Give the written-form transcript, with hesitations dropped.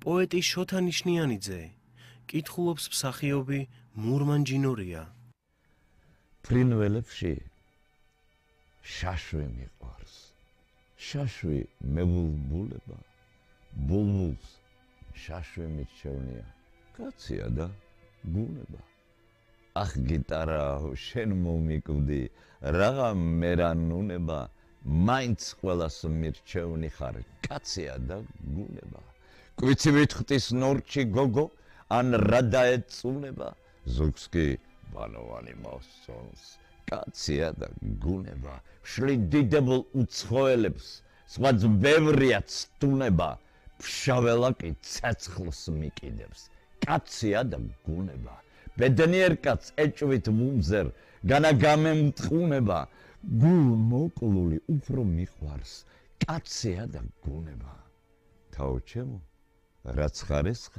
პოეტი შოთა ნიშნიანიძე კითხულობს მსახიობი მურმანჯინორია. ფრინველებში შაშვი მიყვარს. შაშვი მებულბულება, ბულბულს შაშვი მიჩევნია. კაცია და გუნება. ახ გიტარაო, შენ მომიკვდი, რაღა მერანუნება, მაინც ყველას მირჩევნი ხარ, კაცია და გუნება. კვიცი ვითხტის ნორჩი გოგო, ან რა დაეწუნება, ზოგს კი ბანოვანი მოსწონს, კაცია და გუნება. შლი დიდებულ უცხოელებს, სხვაც ბევრია ცდუნება, ფშაველა კი ცეცხლს მიკიდებს, კაცია და გუნება. ბედნიერ კაცს ეჭვით მუმზერ, განაგამემწყუნება, გულ მოკლული უფრო მიყვარს, კაცია და გუნება. თაო ჩემო, რაც ხარ ეს